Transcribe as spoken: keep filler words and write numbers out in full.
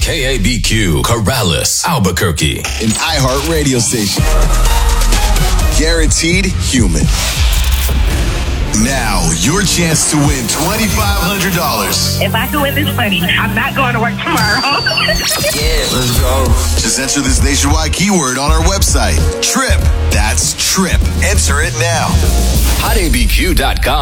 K A B Q, Corrales, Albuquerque. An iHeart radio station. Guaranteed human. Now, your chance to win twenty-five hundred dollars. If I can win this money, I'm not going to work tomorrow. Yeah, let's go. Just enter this nationwide keyword on our website. TRIP. That's TRIP. Enter it now. hot A B Q dot com.